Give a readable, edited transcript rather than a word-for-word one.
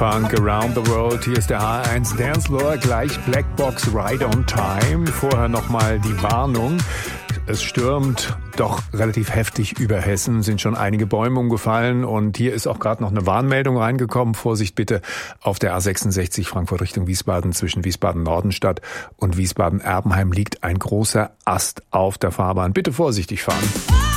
Punk Around the World. Hier ist der H1 Dancefloor, gleich Blackbox Right on Time. Vorher nochmal die Warnung. Es stürmt doch relativ heftig über Hessen, sind schon einige Bäume umgefallen und hier ist auch gerade noch eine Warnmeldung reingekommen. Vorsicht bitte auf der A66 Frankfurt Richtung Wiesbaden zwischen Wiesbaden-Nordenstadt und Wiesbaden-Erbenheim liegt ein großer Ast auf der Fahrbahn. Bitte vorsichtig fahren.